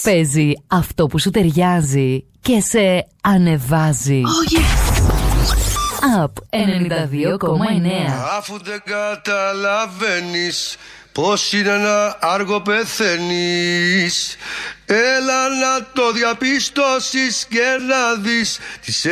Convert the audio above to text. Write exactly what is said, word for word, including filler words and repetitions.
Παίζει αυτό που σου ταιριάζει και σε ανεβάζει. Oh yes. Απ ενενήντα δύο κόμμα εννέα. Αφού δεν καταλαβαίνεις πως είναι ένα άργο πεθαίνεις, έλα να το διαπιστώσεις και να δεις τις